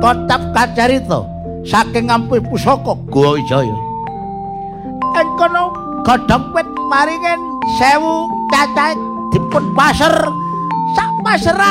kocap kacarita saking ngampuh pusaka Guwa Wijaya. Ing kono godhong wit maringin 1000 cacahe dipun paser sak paseran